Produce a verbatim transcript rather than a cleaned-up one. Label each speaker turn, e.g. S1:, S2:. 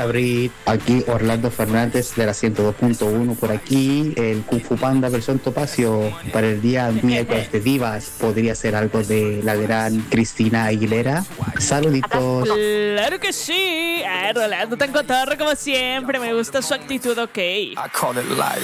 S1: Brit. Aquí Orlando Fernández de la ciento dos punto uno por aquí. El Kung Fu Panda versión Topacio para el día miércoles de Divas podría ser algo de la gran Cristina Aguilera. Saluditos.
S2: Claro que sí. Ah, Rolando tan cotorro como siempre. Me gusta su actitud, ok.